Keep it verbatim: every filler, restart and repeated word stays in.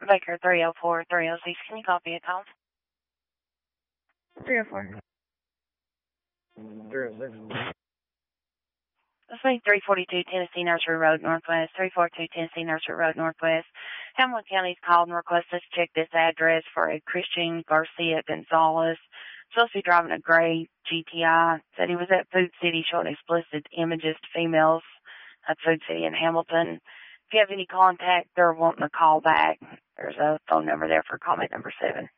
Baker three oh four, three oh six. Can you copy it, Tom? three oh four. three oh six. Let's make three forty-two Tennessee Nursery Road Northwest, three forty-two Tennessee Nursery Road Northwest. Hamilton County's called and requested us to check this address for a Christian Garcia Gonzalez. Supposed to be driving a gray G T I. Said he was at Food City showing explicit images to females at Food City in Hamilton. If you have any contact, they're wanting to call back. There's a phone number there for comment number seven.